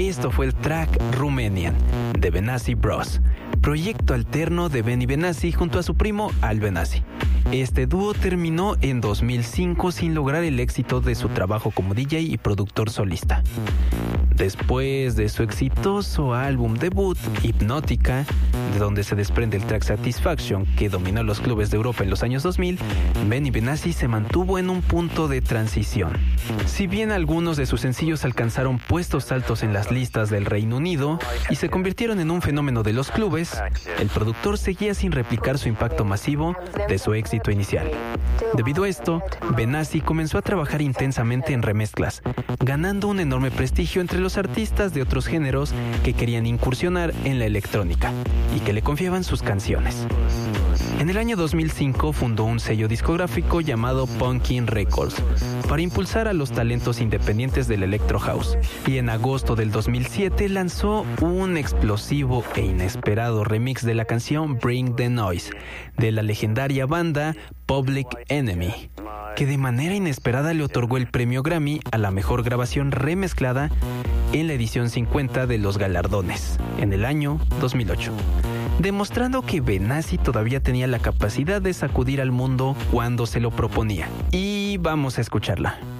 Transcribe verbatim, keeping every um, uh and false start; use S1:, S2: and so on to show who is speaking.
S1: Esto fue el track Romanian de Benassi Bros, proyecto alterno de Benny Benassi junto a su primo Al Benassi. Este dúo terminó en dos mil cinco sin lograr el éxito de su trabajo como D J y productor solista. Después de su exitoso álbum debut, Hypnotica, de donde se desprende el track Satisfaction, que dominó los clubes de Europa en los años dos mil, Benny Benassi se mantuvo en un punto de transición. Si bien algunos de sus sencillos alcanzaron puestos altos en las listas del Reino Unido y se convirtieron en un fenómeno de los clubes, el productor seguía sin replicar su impacto masivo de su éxito inicial. Debido a esto, Benassi comenzó a trabajar intensamente en remezclas, ganando un enorme prestigio entre los artistas de otros géneros que querían incursionar en la electrónica y que le confiaban sus canciones. En el año dos mil cinco fundó un sello discográfico llamado Punkin Records para impulsar a los talentos independientes del Electro House, y en agosto del dos mil siete lanzó un explosivo e inesperado remix de la canción Bring the Noise de la legendaria banda Public Enemy, que de manera inesperada le otorgó el premio Grammy a la mejor grabación remezclada en la edición cincuenta de los galardones en el año dos mil ocho, demostrando que Benassi todavía tenía la capacidad de sacudir al mundo cuando se lo proponía. Y vamos a escucharla.